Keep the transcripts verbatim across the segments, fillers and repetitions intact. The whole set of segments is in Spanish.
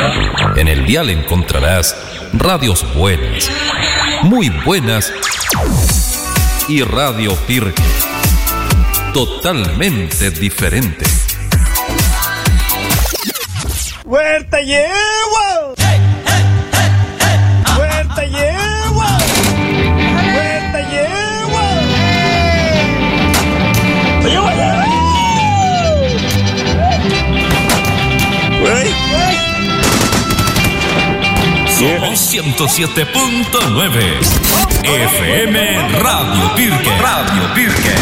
En el dial encontrarás radios buenas, muy buenas y Radio Pirque, totalmente diferente. ¡Huerta llevo! ¡Huerta llevo! ¡Huerta llevo! ¡Llevo, llevo! ¡Güey! Somos ciento siete punto nueve F M Radio Pirque. Radio Pirque.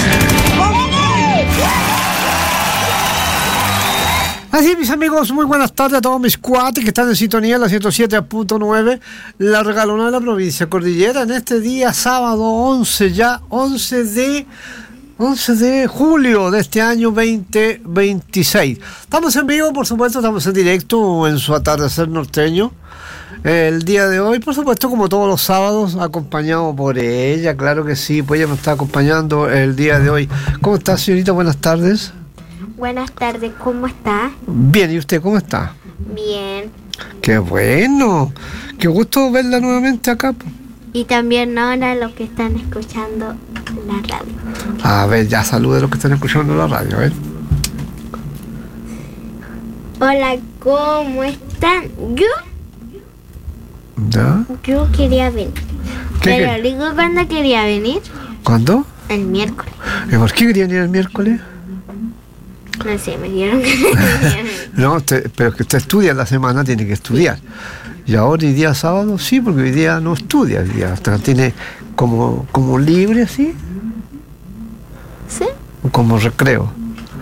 Así, mis amigos, muy buenas tardes a todos mis cuates que están en sintonía en la ciento siete punto nueve, la regalona de la provincia Cordillera, en este día sábado once, ya once de julio de este año veinte veintiséis. Estamos en vivo, por supuesto, estamos en directo en su atardecer norteño. El día de hoy, por supuesto, como todos los sábados, acompañado por ella, claro que sí, pues ella nos está acompañando el día de hoy. ¿Cómo está, señorita? Buenas tardes. Buenas tardes, ¿cómo está? Bien, ¿y usted cómo está? Bien. ¡Qué bueno! ¡Qué gusto verla nuevamente acá! Y también ahora los que están escuchando la radio. A ver, ya salude a los que están escuchando la radio, a ver. Hola, ¿cómo están? Yo, ¿Ya? yo quería venir. ¿Qué, Pero qué? digo, ¿cuándo quería venir? ¿Cuándo? El miércoles. ¿Y por qué querían ir el miércoles? No sé, me dieron que No, usted, pero que usted estudia en la semana, tiene que estudiar. Y ahora, hoy día sábado, sí, porque hoy día no estudia, hoy día hasta tiene como, como libre, así, ¿Sí? como recreo.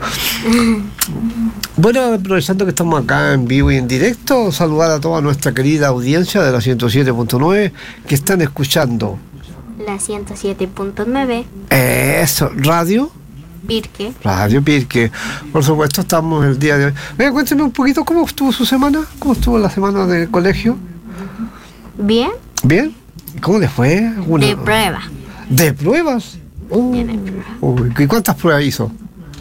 Bueno, aprovechando que estamos acá en vivo y en directo, saludar a toda nuestra querida audiencia de la ciento siete punto nueve que están escuchando. La ciento siete punto nueve. Eso, radio. Pirque. Radio Pirque. Por supuesto, estamos el día de hoy. Venga, cuénteme un poquito cómo estuvo su semana, cómo estuvo la semana del colegio. ¿Bien? ¿Bien? ¿Cómo le fue? Una... De prueba. ¿De pruebas? Uh, Bien, de prueba. Uy, ¿y cuántas pruebas hizo?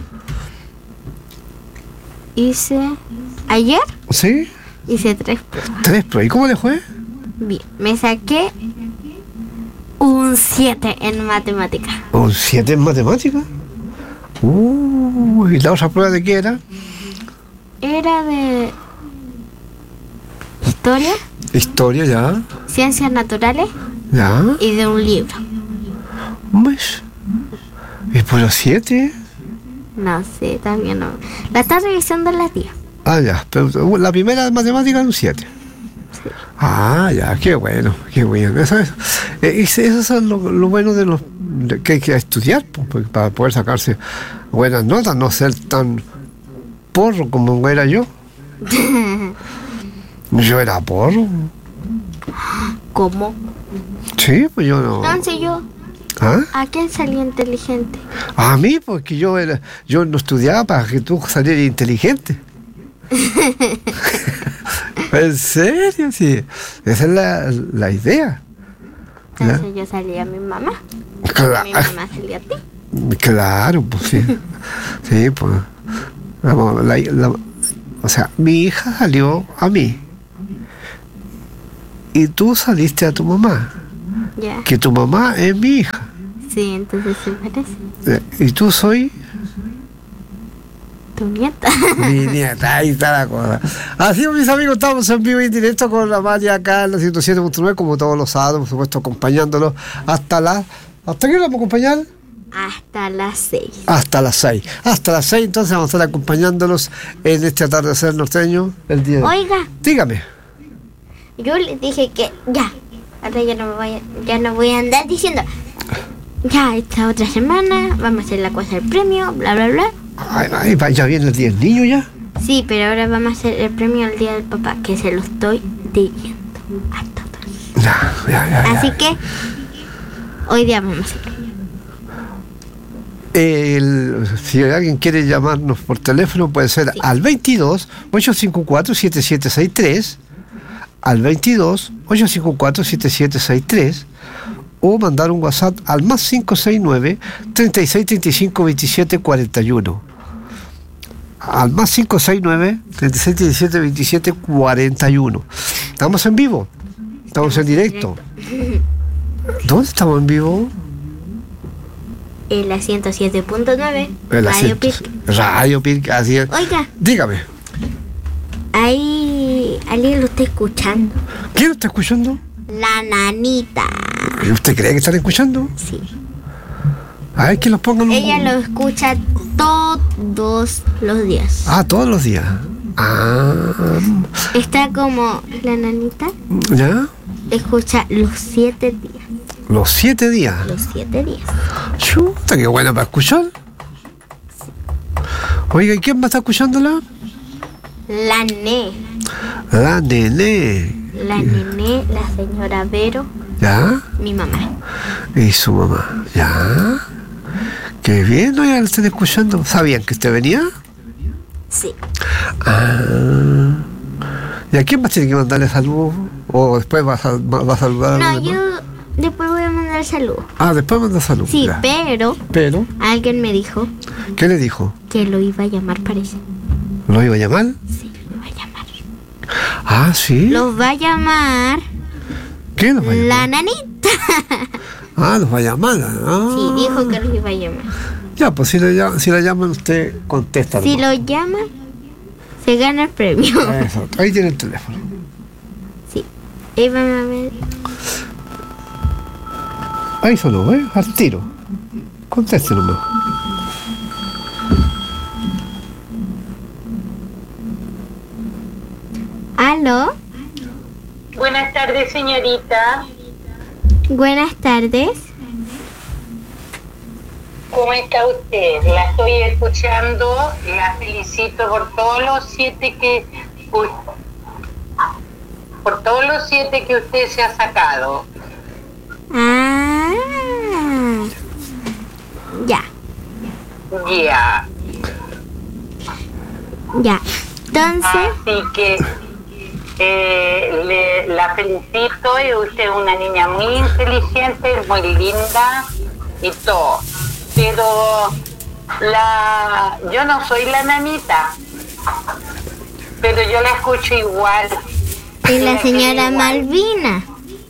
Hice... ¿Ayer? ¿Sí? Hice tres pruebas. Tres pruebas. ¿Y cómo le fue? Bien. Me saqué un siete en matemática. ¿Un siete en matemáticas? Uh, ¿y la otra prueba de qué era? Era de historia, Historia, ya. ciencias naturales Ya. y de un libro. Pues, ¿y por los siete? No sé, también no. La está revisando la tía. Ah, ya. Pero la primera de matemáticas era un siete. Sí. Ah, ya, qué bueno, qué bueno. Eso es, eh, eso es lo, lo bueno de los de, que hay que estudiar, pues, para poder sacarse buenas notas, no ser tan porro como era yo. Yo era porro. ¿Cómo? Sí, pues yo no. Entonces yo, ¿Ah? ¿a quién salí inteligente? A mí, porque yo era, yo no estudiaba para que tú salieras inteligente. ¿En serio? Sí. Esa es la, la idea. Entonces yo salí a mi mamá. Claro. Mi mamá salía a ti. Claro, pues sí. Sí, pues. Vamos, la, la, o sea, mi hija salió a mí. Y tú saliste a tu mamá. Ya. Que tu mamá es mi hija. Sí, entonces se parece. Eh, Y tú soy Tu nieta. mi nieta. Ahí está la cosa. Así, mis amigos, estamos en vivo y en directo con la María acá en la ciento siete punto nueve, como todos los sábados, por supuesto, acompañándolos hasta la. ¿Hasta qué hora vamos a acompañar? Hasta las seis. Hasta las seis. Hasta las seis, entonces vamos a estar acompañándolos en este atardecer norteño el día de hoy. Oiga, Dígame. yo les dije que ya. Ahora ya no me voy a, ya no voy a andar diciendo. Ya, esta otra semana vamos a hacer la cosa del premio, bla, bla, bla. Ay, ay, va- ya viene el día del niño ya. Sí, pero ahora vamos a hacer el premio el día del papá, que se lo estoy diciendo a todos. Ya, ya, ya, ya. Así que hoy día vamos a hacer. El, si alguien quiere llamarnos por teléfono, puede ser Sí. al veintidós, ochocientos cincuenta y cuatro, setenta y siete sesenta y tres, al veintidós, ochocientos cincuenta y cuatro, setenta y siete sesenta y tres, o mandar un WhatsApp al más cinco seis nueve, treinta y seis, treinta y cinco, veintisiete, cuarenta y uno. al más cinco seis nueve, treinta y seis diecisiete, veintisiete cuarenta y uno. Estamos en vivo, estamos en directo. ¿Dónde estamos en vivo? En la ciento siete punto nueve, En la Radio ciento- Pirque. Radio Pirque, así es. Oiga, Dígame, ahí alguien lo está escuchando. ¿quién lo está escuchando? La nanita. ¿Y usted cree que están escuchando? Sí. A ver que los pongan. Ella lo escucha todos los días. Ah, todos los días. Ah, Está como la nanita. ¿ya? Escucha los siete días. Los siete días. Los siete días. Chuta, qué bueno para escuchar. Oiga, ¿y quién más está escuchándola? La ne. La Nene. La nené, la señora Vero, ¿Ya? mi mamá. Y su mamá. ¿Ya? Qué bien, ¿no? Ya la están escuchando. ¿Sabían que usted venía? Sí. Ah. ¿Y a quién más tiene que mandarle saludos? ¿O después va a, sal- va a saludar a No, los demás? yo después voy a mandar saludos. Ah, después manda saludos. Sí, ya. pero Pero, alguien me dijo ¿qué le dijo? que lo iba a llamar, parece. ¿Lo iba a llamar? Sí, lo va a llamar. Ah, sí. Los va a llamar ¿Qué los va a llamar? la nanita. Ah, los va a llamar. Ah. Sí, dijo que los iba a llamar. Ya, pues si, le llaman, si la llaman, usted contesta. Si nomás. lo llama, se gana el premio. Eso, ahí tiene el teléfono. Sí. Ahí van a ver. Ahí solo, ¿eh? Al tiro. Conteste nomás. ¿Aló? Buenas tardes, señorita. Buenas tardes. ¿Cómo está usted? La estoy escuchando. La felicito por todos los siete que u- por todos los siete que usted se ha sacado. Ah. Ya, Ya. ya. Entonces, Así que eh, le, la felicito y usted es una niña muy inteligente, muy linda y todo. Pero la yo no soy la nanita, pero yo la escucho igual. es la Yo señora igual. Malvina.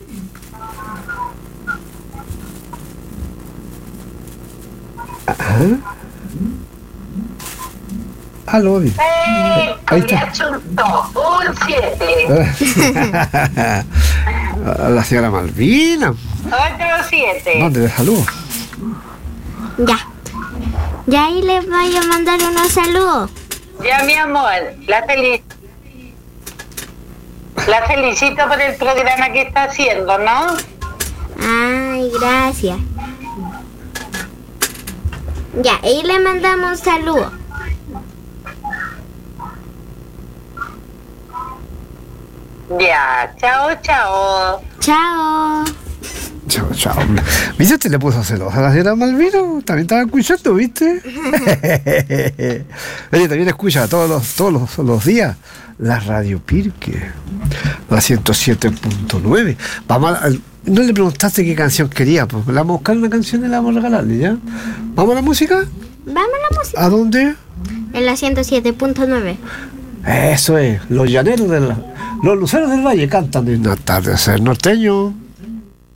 Aló, Di. ¡Eh! Ahí Me está. achuntó un siete. A la señora Malvina. Otro siete. Mándele saludos. Ya. Ya ahí les voy a mandar unos saludos. Ya, mi amor, la feliz. La felicito por el programa que está haciendo, ¿no? Ay, gracias. Ya, ahí le mandamos un saludo. Ya, chao, chao. Chao. Chao, chao. ¿Viste? Usted le puso celosa a la señora Malvina. También estaba escuchando, ¿viste? Ella también escucha todos los, todos los, los días la Radio Pirque, la ciento siete punto nueve. Vamos a, no le preguntaste qué canción quería, pues le vamos a buscar una canción y la vamos a regalarle, ¿ya? ¿Vamos a la música? Vamos a la música. ¿A dónde? En la ciento siete punto nueve. Eso es, los llaneros del, los luceros del valle cantan en atardecer norteño.